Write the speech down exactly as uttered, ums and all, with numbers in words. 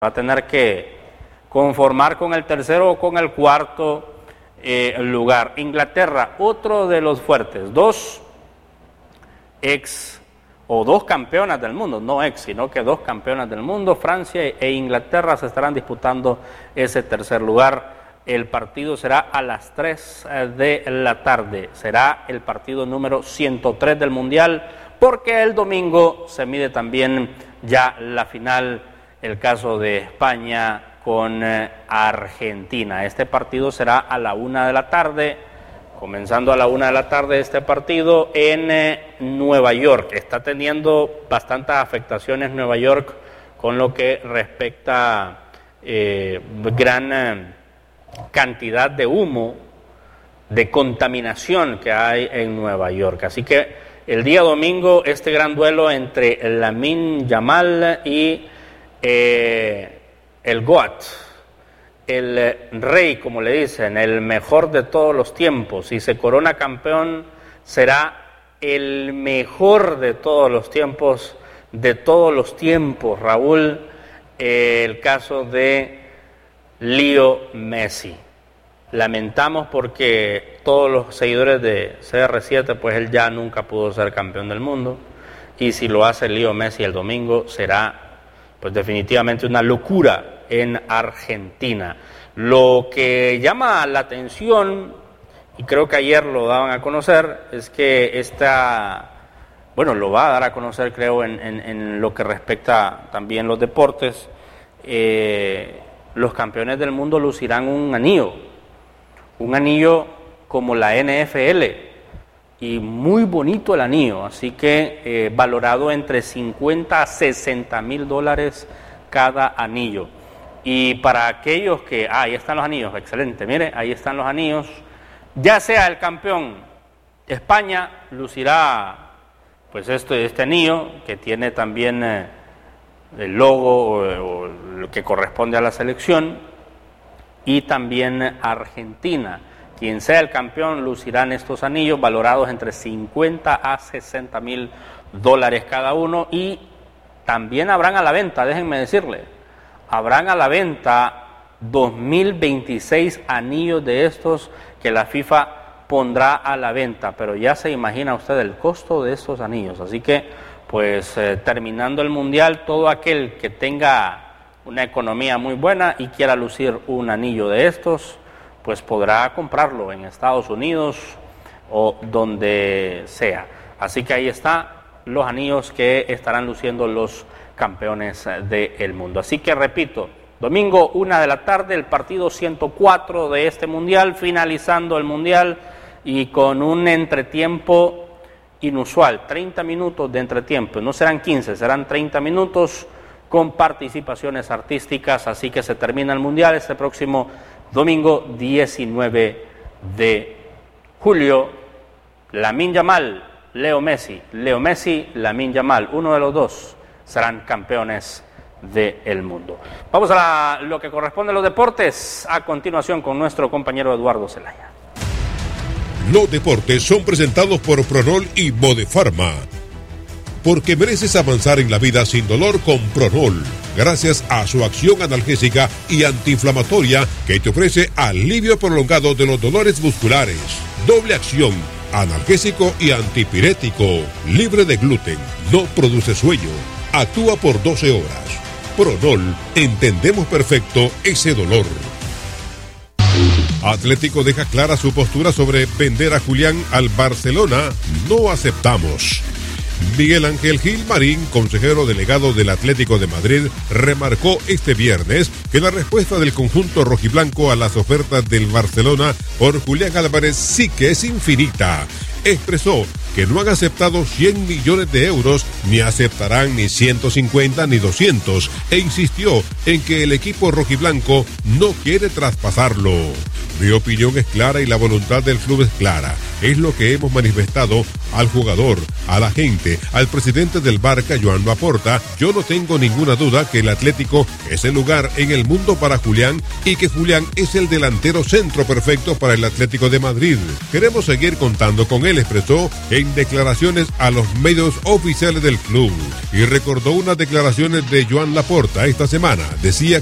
Va a tener que conformar con el tercero o con el cuarto eh, lugar. Inglaterra, otro de los fuertes, dos ex o dos campeonas del mundo, no ex, sino que dos campeonas del mundo, Francia e Inglaterra se estarán disputando ese tercer lugar. El partido será a las tres de la tarde, será el partido número ciento tres del Mundial, porque el domingo se mide también ya la final, el caso de España con eh, Argentina. Este partido será a la una de la tarde, comenzando a la una de la tarde este partido en eh, Nueva York. Está teniendo bastantes afectaciones Nueva York con lo que respecta eh, gran eh, cantidad de humo, de contaminación que hay en Nueva York. Así que el día domingo este gran duelo entre Lamine Yamal y eh, el GOAT, el rey, como le dicen, el mejor de todos los tiempos. Si se corona campeón, será el mejor de todos los tiempos, de todos los tiempos, Raúl, eh, el caso de Leo Messi. Lamentamos porque todos los seguidores de C R siete, pues él ya nunca pudo ser campeón del mundo, y si lo hace Leo Messi el domingo, será pues definitivamente una locura en Argentina. Lo que llama la atención, y creo que ayer lo daban a conocer, es que esta, bueno, lo va a dar a conocer creo en, en, en lo que respecta también los deportes, eh, los campeones del mundo lucirán un anillo, un anillo como la N F L, y muy bonito el anillo, así que eh, valorado entre cincuenta a sesenta mil dólares cada anillo. Y para aquellos que, ah, ahí están los anillos, excelente, mire, ahí están los anillos, ya sea el campeón España, lucirá pues este, este anillo, que tiene también eh, el logo o, o lo que corresponde a la selección, y también Argentina. Quien sea el campeón lucirán estos anillos valorados entre cincuenta a sesenta mil dólares cada uno, y también habrán a la venta, déjenme decirle, habrán a la venta dos mil veintiséis anillos de estos que la FIFA pondrá a la venta, pero ya se imagina usted el costo de estos anillos. Así que pues eh, terminando el Mundial, todo aquel que tenga una economía muy buena y quiera lucir un anillo de estos, pues podrá comprarlo en Estados Unidos o donde sea. Así que ahí están los anillos que estarán luciendo los campeones del mundo. Así que repito, domingo una de la tarde, el partido ciento cuatro de este Mundial, finalizando el Mundial y con un entretiempo inusual, treinta minutos de entretiempo, no serán quince, serán treinta minutos con participaciones artísticas. Así que se termina el Mundial este próximo domingo diecinueve de julio. Lamine Yamal, Leo Messi, Leo Messi, Lamine Yamal, uno de los dos serán campeones del mundo. Vamos a la, lo que corresponde a los deportes, a continuación con nuestro compañero Eduardo Zelaya. Los deportes son presentados por Pronol y Bodefarma. Porque mereces avanzar en la vida sin dolor con Pronol, gracias a su acción analgésica y antiinflamatoria que te ofrece alivio prolongado de los dolores musculares. Doble acción, analgésico y antipirético, libre de gluten, no produce sueño, actúa por doce horas. Pronol, entendemos perfecto ese dolor. Atlético deja clara su postura sobre vender a Julián al Barcelona. No aceptamos. Miguel Ángel Gil Marín, consejero delegado del Atlético de Madrid, remarcó este viernes que la respuesta del conjunto rojiblanco a las ofertas del Barcelona por Julián Álvarez sí que es infinita. Expresó que no han aceptado cien millones de euros, ni aceptarán ni ciento cincuenta ni doscientos, e insistió en que el equipo rojiblanco no quiere traspasarlo. Mi opinión es clara y la voluntad del club es clara. Es lo que hemos manifestado al jugador, a la gente, al presidente del Barca, Joan Laporta. Yo no tengo ninguna duda que el Atlético es el lugar en el mundo para Julián y que Julián es el delantero centro perfecto para el Atlético de Madrid. Queremos seguir contando con él, expresó en declaraciones a los medios oficiales del club. Y recordó unas declaraciones de Joan Laporta esta semana. Decía